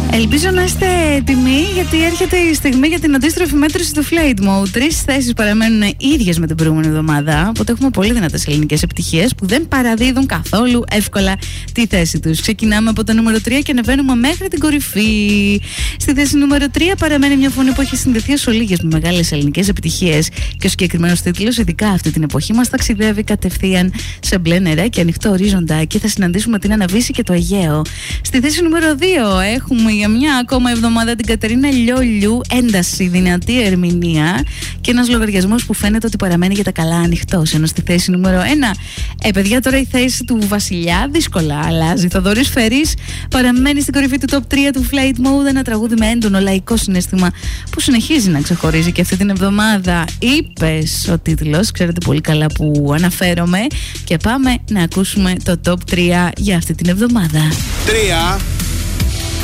Ελπίζω να είστε έτοιμοι, γιατί έρχεται η στιγμή για την αντίστροφη μέτρηση του Flight Mode. 3 θέσεις παραμένουν ίδιες με την προηγούμενη εβδομάδα, οπότε έχουμε πολύ δυνατές ελληνικές επιτυχίες που δεν παραδίδουν καθόλου εύκολα τη θέση τους. Ξεκινάμε από το νούμερο 3 και ανεβαίνουμε μέχρι την κορυφή. Στη θέση νούμερο 3 παραμένει μια φωνή που έχει συνδεθεί ως ολίγες με μεγάλες ελληνικές επιτυχίες, και ο συγκεκριμένος τίτλος, ειδικά αυτή την εποχή, μας ταξιδεύει κατευθείαν σε μπλε νερά και ανοιχτό ορίζοντα, και θα συναντήσουμε την Αναβίση και το Αιγαίο. Στη θέση νούμερο 2 έχουμε για μια ακόμα εβδομάδα την Κατερίνα Λιόλιου, ένταση, δυνατή ερμηνεία και ένας λογαριασμός που φαίνεται ότι παραμένει για τα καλά ανοιχτός. Ενώ στη θέση νούμερο 1, παιδιά, τώρα η θέση του Βασιλιά δύσκολα αλλάζει. Θοδωρής Φερής παραμένει στην κορυφή του top 3 του Flight Mode, ένα τραγούδι με έντονο λαϊκό συναίσθημα που συνεχίζει να ξεχωρίζει και αυτή την εβδομάδα. Είπες ο τίτλος, ξέρετε πολύ καλά που αναφέρομαι, και πάμε να ακούσουμε το top 3 για αυτή την εβδομάδα. 3.